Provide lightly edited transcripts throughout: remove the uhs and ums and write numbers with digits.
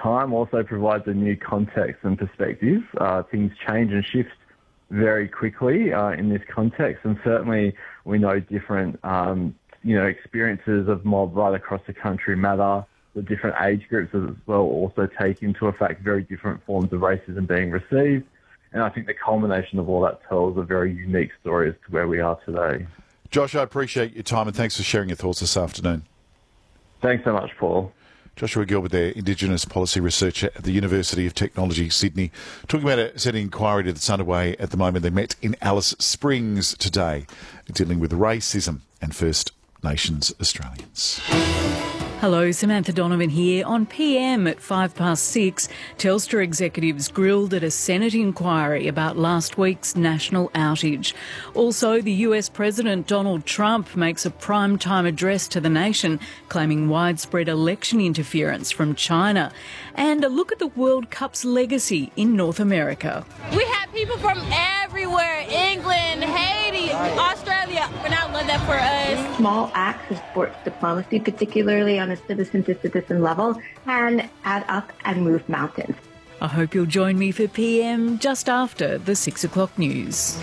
time also provides a new context and perspective. Things change and shift very quickly in this context, and certainly we know different, experiences of mob right across the country matter. The different age groups as well also take into effect very different forms of racism being received. And I think the culmination of all that tells a very unique story as to where we are today. Josh, I appreciate your time and thanks for sharing your thoughts this afternoon. Thanks so much, Paul. Joshua Gilbert there, Indigenous Policy Researcher at the University of Technology, Sydney, talking about a Senate inquiry that's underway at the moment. They met in Alice Springs today, dealing with racism and First Nations Australians. Hello, Samantha Donovan here. On PM at 6:05, Telstra executives grilled at a Senate inquiry about last week's national outage. Also, the US President Donald Trump makes a prime-time address to the nation, claiming widespread election interference from China. And a look at the World Cup's legacy in North America. We have people from everywhere, England, Haiti, Australia. We're not let that for us. Small acts of sports diplomacy, particularly on a citizen-to-citizen level, can add up and move mountains. I hope you'll join me for PM just after the 6 o'clock news.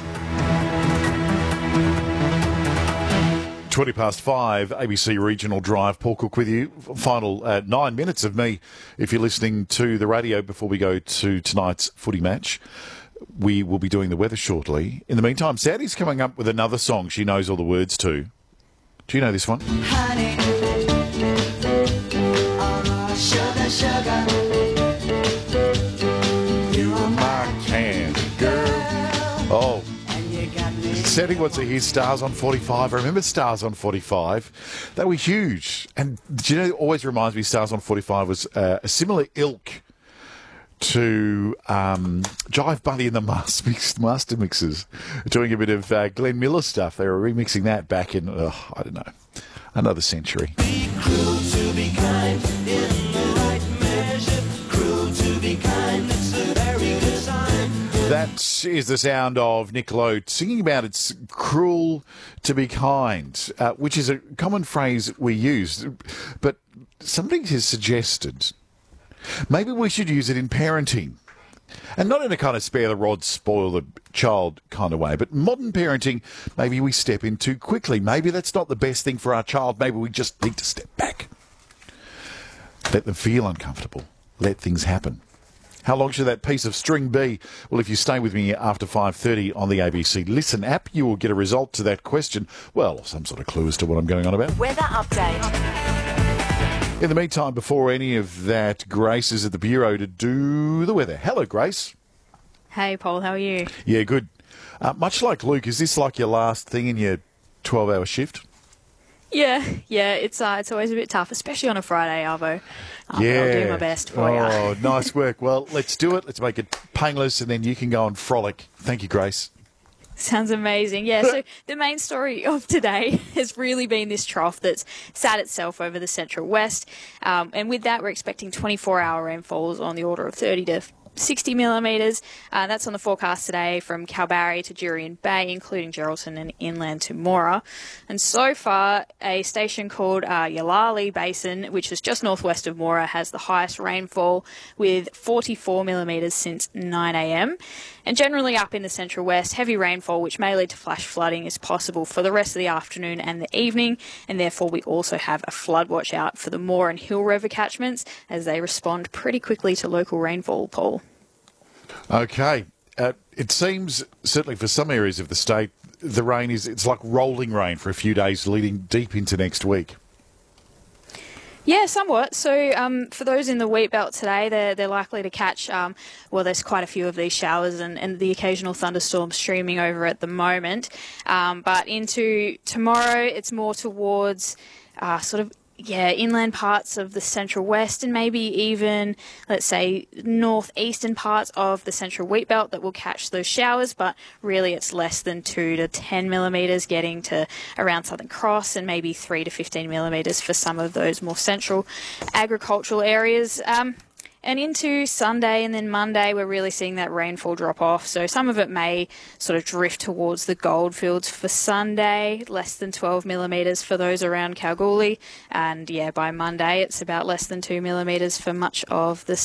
5:20, ABC Regional Drive. Paul Cook with you. Final 9 minutes of me if you're listening to the radio before we go to tonight's footy match. We will be doing the weather shortly. In the meantime, Sadie's coming up with another song she knows all the words to. Do you know this one? Honey, sugar, sugar, you are my candy girl. Oh. Sadie wants to hear Stars on 45. I remember Stars on 45. They were huge. And do you know, it always reminds me Stars on 45 was a similar ilk to Jive Bunny and the Master Mixers, doing a bit of Glenn Miller stuff. They were remixing that back in, I don't know, another century. Be cruel to be kind in the right measure. Cruel to be kind, it's a very good sign. That is the sound of Nick Lowe singing about it's cruel to be kind, which is a common phrase we use. But somebody has suggested maybe we should use it in parenting. And not in a kind of spare the rod, spoil the child kind of way, but modern parenting, maybe we step in too quickly. Maybe that's not the best thing for our child. Maybe we just need to step back. Let them feel uncomfortable. Let things happen. How long should that piece of string be? Well, if you stay with me after 5:30 on the ABC Listen app, you will get a result to that question. Well, some sort of clue as to what I'm going on about. Weather update. In the meantime, before any of that, Grace is at the Bureau to do the weather. Hello, Grace. Hey, Paul, how are you? Yeah, good. Much like Luke, is this like your last thing in your 12-hour shift? Yeah, it's always a bit tough, especially on a Friday, Arvo. Yeah. I'll do my best for you. Oh, nice work. Well, let's do it. Let's make it painless, and then you can go and frolic. Thank you, Grace. Sounds amazing. Yeah, so the main story of today has really been this trough that's sat itself over the central west. And with that, we're expecting 24-hour rainfalls on the order of 30 to 60 millimetres. That's on the forecast today from Kalbarri to Jurien Bay, including Geraldton and inland to Moora. And so far, a station called Yalali Basin, which is just northwest of Moora, has the highest rainfall with 44 millimetres since 9 a.m. And generally up in the central west, heavy rainfall, which may lead to flash flooding, is possible for the rest of the afternoon and the evening. And therefore, we also have a flood watch out for the Moore and Hill River catchments as they respond pretty quickly to local rainfall, Paul. Okay. It seems, certainly for some areas of the state, the rain it's like rolling rain for a few days leading deep into next week. Yeah, somewhat. So for those in the wheat belt today, they're likely to catch, there's quite a few of these showers and the occasional thunderstorm streaming over at the moment. But into tomorrow, it's more towards inland parts of the central west and maybe even, let's say, northeastern parts of the central wheat belt that will catch those showers, but really it's less than 2 to 10 millimetres getting to around Southern Cross and maybe 3 to 15 millimetres for some of those more central agricultural areas. And into Sunday and then Monday, we're really seeing that rainfall drop off. So some of it may sort of drift towards the goldfields for Sunday, less than 12 millimetres for those around Kalgoorlie. And by Monday, it's about less than 2 millimetres for much of the